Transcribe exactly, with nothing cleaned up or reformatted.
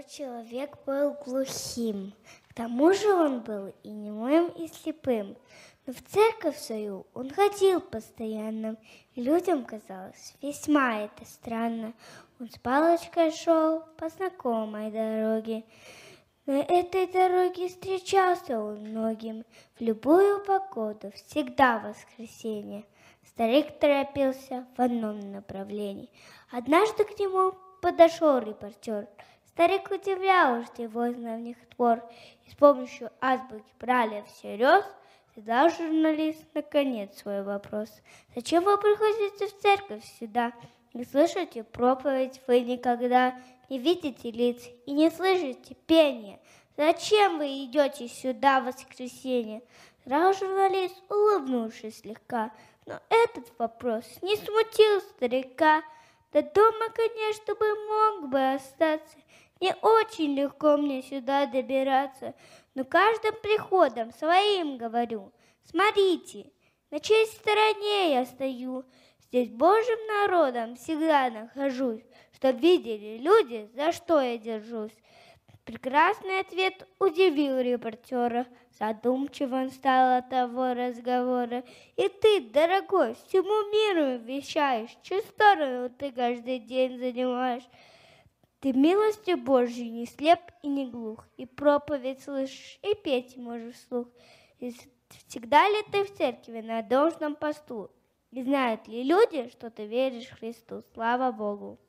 человек был глухим. К тому же он был и немым, и слепым. Но в церковь свою он ходил постоянно, и людям казалось весьма это странно. Он с палочкой шел по знакомой дороге. На этой дороге встречался он многим, в любую погоду, всегда воскресенье. Старик торопился в одном направлении. Однажды к нему подошел репортер. Старик удивлял его знавних твор, и с помощью азбуки брали всерьез, задал журналист наконец свой вопрос. Зачем вы приходите в церковь сюда? Не слышите проповедь вы никогда, не видите лиц и не слышите пения. Зачем вы идете сюда в воскресенье? Сказал журналист, улыбнувшись слегка. Но этот вопрос не смутил старика. До дома, конечно, бы мог бы остаться. Не очень легко мне сюда добираться, но каждым приходом своим говорю. Смотрите, на чьей стороне я стою. Здесь Божьим народом всегда нахожусь, чтоб видели люди, за что я держусь. Прекрасный ответ удивил репортера. Задумчив он стал от того разговора. И ты, дорогой, всему миру вещаешь, чью сторону ты каждый день занимаешь. Ты милостью Божьей не слеп и не глух, и проповедь слышишь, и петь можешь вслух. И всегда ли ты в церкви на должном посту? И знают ли люди, что ты веришь Христу? Слава Богу!